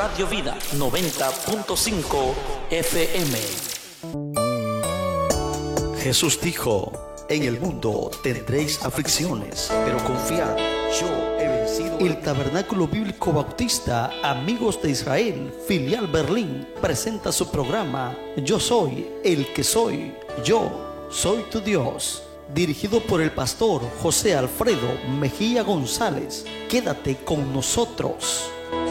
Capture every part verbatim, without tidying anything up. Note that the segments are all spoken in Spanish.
Radio Vida noventa punto cinco F M. Jesús dijo: en el mundo tendréis aflicciones, pero confiad, yo he vencido. El Tabernáculo Bíblico Bautista Amigos de Israel, filial Berlín, presenta su programa Yo soy el que soy, yo soy tu Dios, dirigido por el pastor José Alfredo Mejía González. Quédate con nosotros.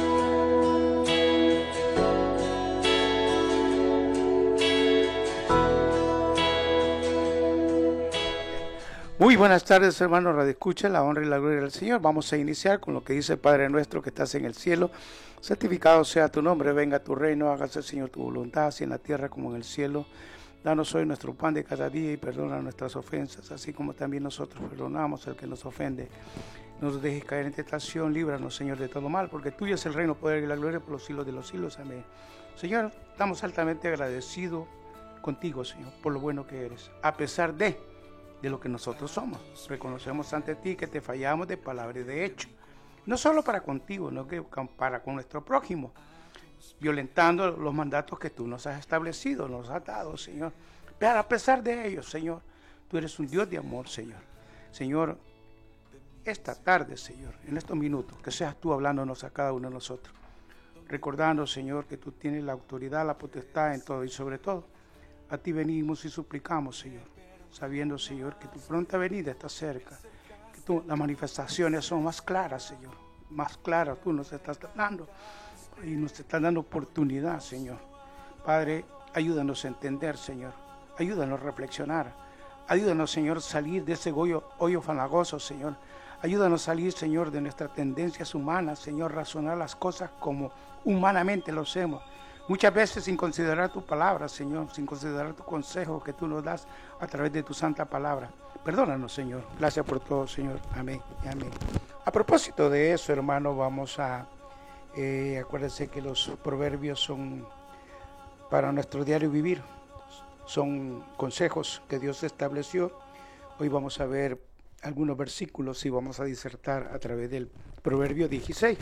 Muy buenas tardes, hermanos Radio Escucha, la honra y la gloria del Señor. Vamos a iniciar con lo que dice: Padre nuestro que estás en el cielo, santificado sea tu nombre, venga tu reino, hágase, Señor, tu voluntad, así en la tierra como en el cielo. Danos hoy nuestro pan de cada día y perdona nuestras ofensas, así como también nosotros perdonamos al que nos ofende. No nos dejes caer en tentación, líbranos, Señor, de todo mal, porque tuyo es el reino, poder y la gloria por los siglos de los siglos. Amén. Señor, estamos altamente agradecidos contigo, Señor, por lo bueno que eres, a pesar de... de lo que nosotros somos. Reconocemos ante ti que te fallamos de palabra y de hecho, no solo para contigo, sino que para con nuestro prójimo, violentando los mandatos que tú nos has establecido, nos has dado, Señor. Pero a pesar de ello, Señor, tú eres un Dios de amor, Señor. Señor, esta tarde, Señor, en estos minutos, que seas tú hablándonos a cada uno de nosotros, recordando, Señor, que tú tienes la autoridad, la potestad en todo y sobre todo, a ti venimos y suplicamos, Señor, sabiendo, Señor, que tu pronta venida está cerca, que tú, las manifestaciones son más claras, Señor, más claras tú nos estás dando y nos estás dando oportunidad, Señor. Padre, ayúdanos a entender, Señor, ayúdanos a reflexionar, ayúdanos, Señor, a salir de ese hoyo, hoyo fanagoso, Señor, ayúdanos a salir, Señor, de nuestras tendencias humanas, Señor, razonar las cosas como humanamente lo hacemos. Muchas veces sin considerar tu palabra, Señor, sin considerar tu consejo que tú nos das a través de tu santa palabra. Perdónanos, Señor. Gracias por todo, Señor. Amén y amén. A propósito de eso, hermano, vamos a... Eh, acuérdense que los proverbios son para nuestro diario vivir. Son consejos que Dios estableció. Hoy vamos a ver algunos versículos y vamos a disertar a través del Proverbio dieciséis.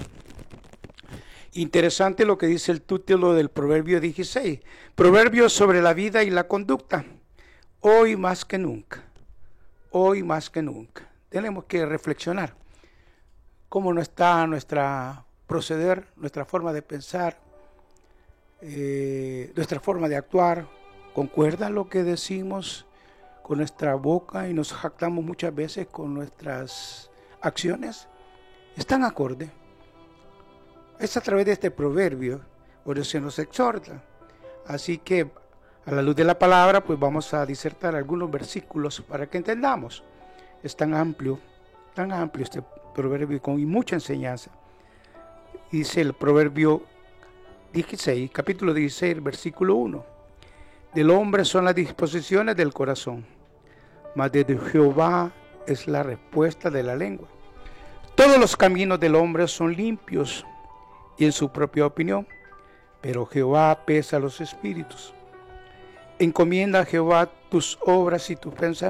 Interesante lo que dice el título del Proverbio dieciséis. Proverbios sobre la vida y la conducta. Hoy más que nunca. Hoy más que nunca. Tenemos que reflexionar cómo no está nuestra proceder, nuestra forma de pensar, eh, nuestra forma de actuar. ¿Concuerda lo que decimos con nuestra boca y nos jactamos muchas veces con nuestras acciones? ¿Están acorde? Es a través de este proverbio donde se nos exhorta. Así que a la luz de la palabra pues vamos a disertar algunos versículos para que entendamos. Es tan amplio, tan amplio este proverbio con mucha enseñanza. Dice el Proverbio dieciséis, capítulo dieciséis, versículo uno. Del hombre son las disposiciones del corazón, mas de Jehová es la respuesta de la lengua. Todos los caminos del hombre son limpios y en su propia opinión, pero Jehová pesa los espíritus. Encomienda a Jehová tus obras y tus pensamientos,